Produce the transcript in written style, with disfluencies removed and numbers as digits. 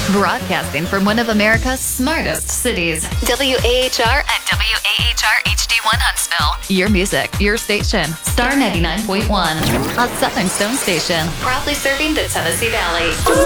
Broadcasting from one of America's smartest cities. WAHR and WAHR HD1 Huntsville. Your music, your station. Star 99.1. A Southern Stone Station. Proudly serving the Tennessee Valley.